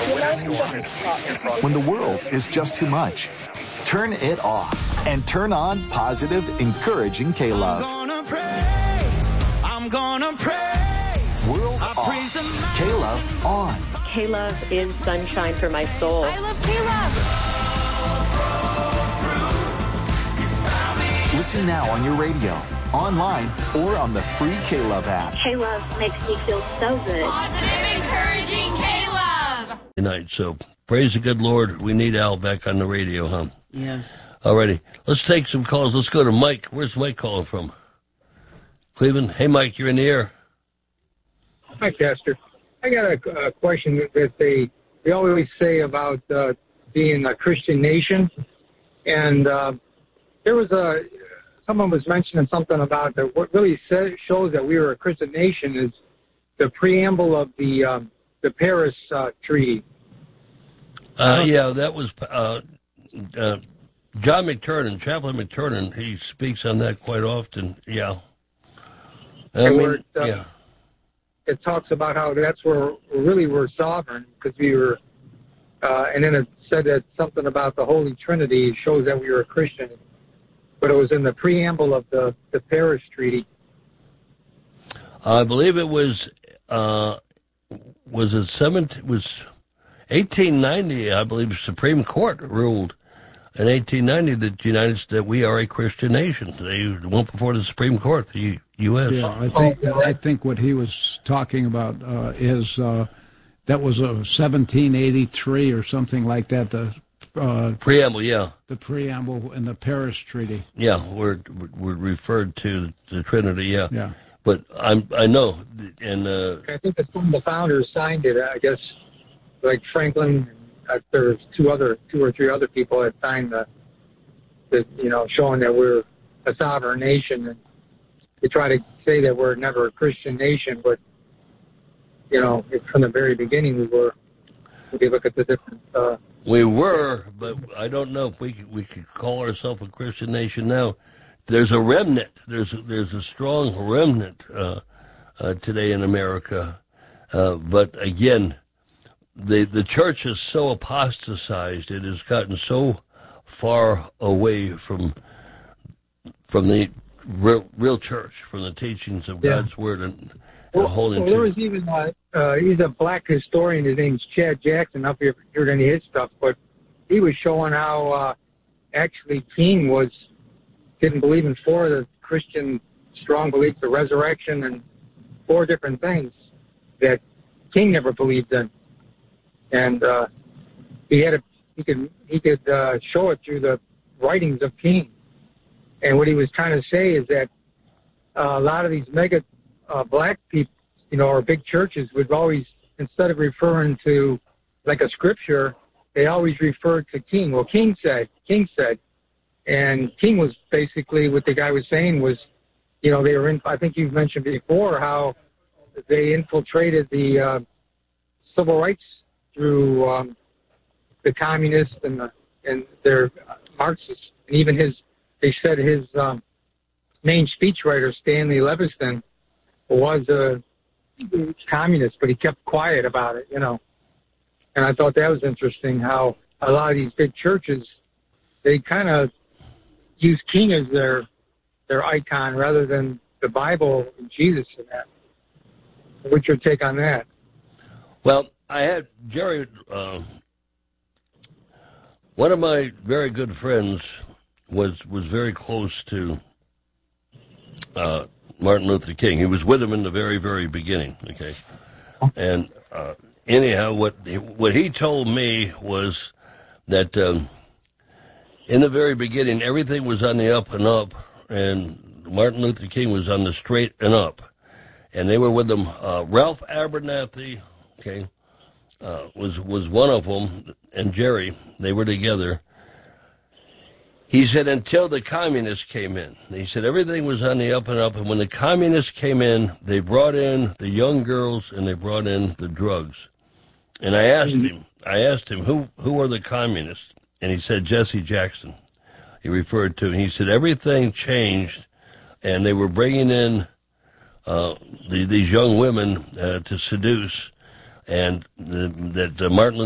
When the world is just too much, turn it off and turn on positive, encouraging K-Love. I'm gonna praise. World off. K-Love on. K-Love is sunshine for my soul. I love K-Love. Listen now on your radio, online, or on the free K-Love app. K-Love makes me feel so good. Positive, encouraging K-Love. Tonight, so praise the good Lord. We need Al back on the radio, huh? Yes. Alrighty. Let's take some calls. Let's go to Mike. Where's Mike calling from? Cleveland. Hey, Mike, you're in the air. Hi, Pastor. I got a question that they always say about being a Christian nation. And there was someone was mentioning something about that. What really shows that we were a Christian nation is the preamble of the Paris Treaty. Yeah, that was John McTernan, Chaplain McTernan. He speaks on that quite often. Yeah. It talks about how that's where really we're sovereign because we were, and then it said that something about the Holy Trinity shows that we were a Christian, but it was in the preamble of the Paris Treaty. I believe it was 1890. I believe the Supreme Court ruled in 1890 that we are a Christian nation. They went before the Supreme Court, the U.S. Yeah, I think what he was talking about is that was a 1783 or something like that. The preamble, yeah. The preamble in the Paris Treaty. Yeah, we're referred to the Trinity, yeah. Yeah. But I know, and I think that some of the founders signed it. I guess, like Franklin. There's two or three other people that signed the showing that we're a sovereign nation, and they try to say that we're never a Christian nation, but from the very beginning we were. If you look at the different. We were, but I don't know if we could call ourselves a Christian nation now. There's a remnant. There's a strong remnant today in America, but again. The church is so apostatized; it has gotten so far away from the real church, from the teachings of God's word and holding. There was even he's a black historian. His name's Chad Jackson. I don't know if you've heard any of his stuff, but he was showing how actually King didn't believe in four of the Christian strong beliefs: the resurrection and four different things that King never believed in. And he could show it through the writings of King. And what he was trying to say is that a lot of these mega black people, or big churches would always, instead of referring to like a scripture, they always referred to King. Well, King said, and King was basically what the guy was saying was, they were in. I think you've mentioned before how they infiltrated the civil rights through the communists and their Marxists, and even they said his main speechwriter Stanley Leviston was a communist, but he kept quiet about it, And I thought that was interesting how a lot of these big churches they kind of use King as their icon rather than the Bible and Jesus and that. What's your take on that? Well, I had Jerry, one of my very good friends was very close to Martin Luther King. He was with him in the very, very beginning, okay? And anyhow, what he told me was that in the very beginning, everything was on the up and up, and Martin Luther King was on the straight and up. And they were with him. Ralph Abernathy, okay, was one of them, and Jerry, they were together. He said until the communists came in. He said everything was on the up and up, and when the communists came in, they brought in the young girls and they brought in the drugs. And I asked him, who are the communists? And he said Jesse Jackson. He referred to, and he said everything changed, and they were bringing in these young women to seduce, and that Martin